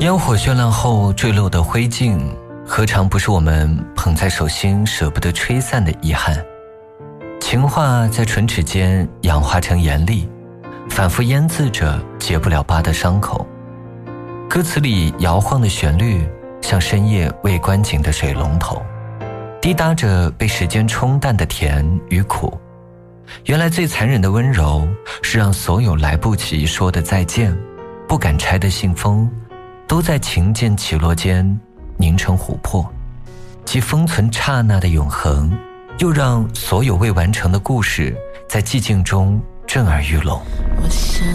烟火绚烂后坠落的灰烬，何尝不是我们捧在手心舍不得吹散的遗憾？情话在唇齿间氧化成盐粒，反复腌渍着结不了疤的伤口。歌词里摇晃的旋律，像深夜未关紧的水龙头，滴答着被时间冲淡的甜与苦。原来最残忍的温柔，是让所有来不及说的再见，不敢拆的信封，都在琴键起落间凝成琥珀，即封存刹那的永恒，又让所有未完成的故事在寂静中震耳欲聋。